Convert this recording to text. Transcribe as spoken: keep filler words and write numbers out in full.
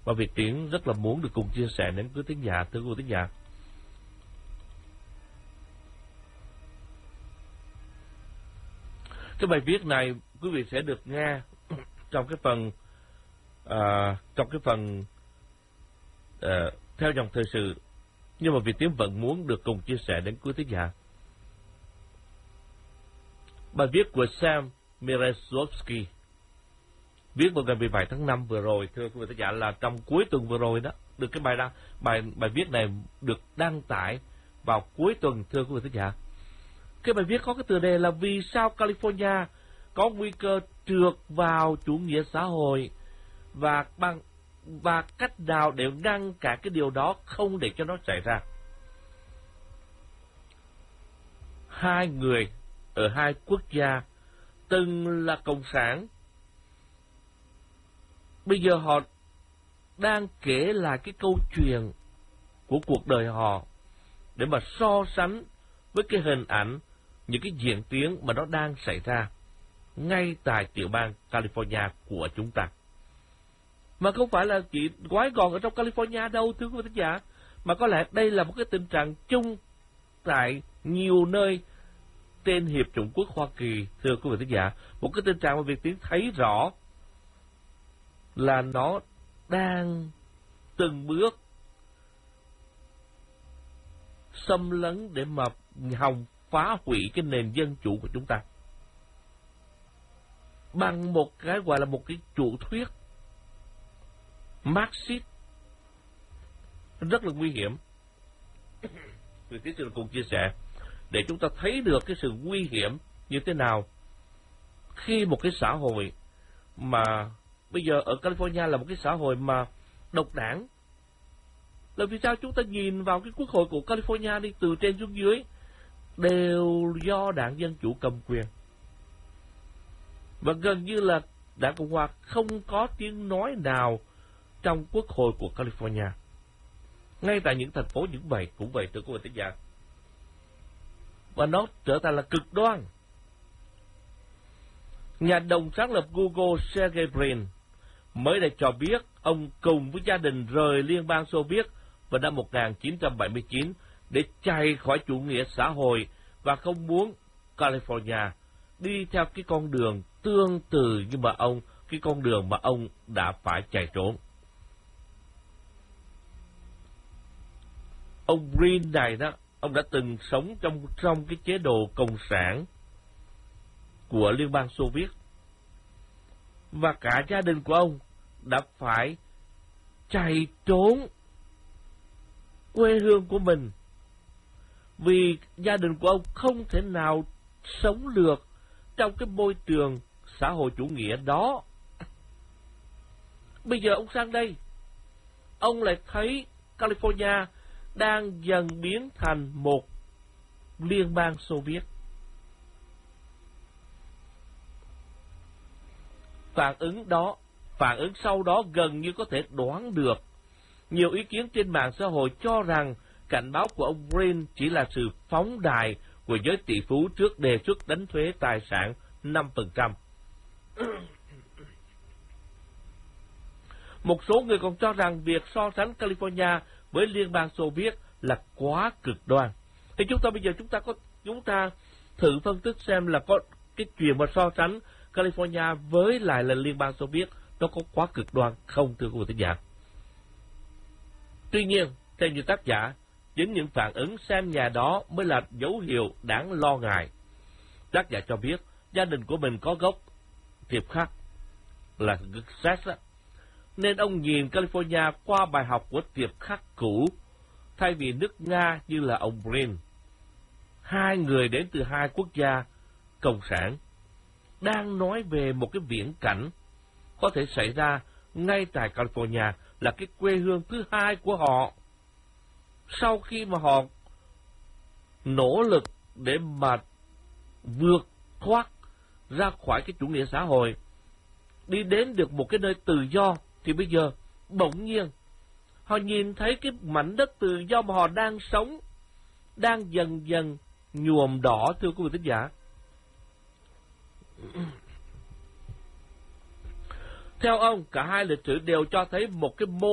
và Việt Tiến rất là muốn được cùng chia sẻ đến quý thính giả. Thưa quý thính giả, cái bài viết này quý vị sẽ được nghe trong cái phần à, trong cái phần à, theo dòng thời sự, nhưng mà Việt Tiến vẫn muốn được cùng chia sẻ đến quý thính giả. Bài viết của Sam Mirezowski viết vào ngày mười bảy tháng năm vừa rồi, thưa quý vị thính giả, là trong cuối tuần vừa rồi đó, được cái bài đăng bài bài viết này được đăng tải vào cuối tuần, thưa quý vị thính giả. Cái bài viết có cái tựa đề là vì sao California có nguy cơ trượt vào chủ nghĩa xã hội và bằng và cách nào để ngăn cản cái điều đó không để cho nó xảy ra. Hai người ở hai quốc gia từng là cộng sản, bây giờ họ đang kể lại cái câu chuyện của cuộc đời họ để mà so sánh với cái hình ảnh, những cái diễn tiến mà nó đang xảy ra ngay tại tiểu bang California của chúng ta. Mà không phải là chỉ gói gọn ở trong California đâu, thưa quý vị thính giả, mà có lẽ đây là một cái tình trạng chung tại nhiều nơi trên Hiệp chủng quốc Hoa Kỳ, thưa quý vị thính giả. Một cái tình trạng mà Việt Tiến thấy rõ là nó đang từng bước xâm lấn để mà hòng phá hủy cái nền dân chủ của chúng ta bằng một cái gọi là một cái chủ thuyết Marxist rất là nguy hiểm. Người tiến sĩ cùng chia sẻ để chúng ta thấy được cái sự nguy hiểm như thế nào khi một cái xã hội mà bây giờ ở California là một cái xã hội mà độc đảng. Là vì sao chúng ta nhìn vào cái quốc hội của California đi, từ trên xuống dưới đều do đảng Dân Chủ cầm quyền, và gần như là đảng Cộng Hòa không có tiếng nói nào trong quốc hội của California. Ngay tại những thành phố như vậy cũng vậy, thưa quý vị thính giả, và nó trở thành là cực đoan. Nhà đồng sáng lập Google Sergey Brin mới đây cho biết ông cùng với gia đình rời Liên bang Xô Viết vào năm một nghìn chín trăm bảy mươi chín để chạy khỏi chủ nghĩa xã hội và không muốn California đi theo cái con đường tương tự như mà ông cái con đường mà ông đã phải chạy trốn. Ông Brin này đó, ông đã từng sống trong trong cái chế độ cộng sản của Liên bang Xô Viết, và cả gia đình của ông đã phải chạy trốn quê hương của mình vì gia đình của ông không thể nào sống được trong cái môi trường xã hội chủ nghĩa đó. Bây giờ ông sang đây, ông lại thấy California đang dần biến thành một liên bang Xô Viết. Phản ứng đó, phản ứng sau đó gần như có thể đoán được. Nhiều ý kiến trên mạng xã hội cho rằng cảnh báo của ông Brin chỉ là sự phóng đài của giới tỷ phú trước đề xuất đánh thuế tài sản năm phần trăm. Một số người còn cho rằng việc so sánh California với Liên bang Xô Viết là quá cực đoan. Thì chúng ta bây giờ chúng ta có chúng ta thử phân tích xem là có cái chuyện mà so sánh California với lại là Liên bang Xô Viết nó có quá cực đoan không, thưa quý vị thính giả. Tuy nhiên, theo như tác giả, chính những phản ứng xem nhà đó mới là dấu hiệu đáng lo ngại. Tác giả cho biết gia đình của mình có gốc Tiệp Khắc là Sex, nên ông nhìn California qua bài học của Tiệp Khắc cũ thay vì nước Nga như là ông Brin. Hai người đến từ hai quốc gia cộng sản đang nói về một cái viễn cảnh có thể xảy ra ngay tại California, là cái quê hương thứ hai của họ sau khi mà họ nỗ lực để mà vượt thoát ra khỏi cái chủ nghĩa xã hội, đi đến được một cái nơi tự do, thì bây giờ bỗng nhiên họ nhìn thấy cái mảnh đất tự do mà họ đang sống đang dần dần nhuộm đỏ, thưa quý vị thính giả. Theo ông, cả hai lịch sử đều cho thấy một cái mô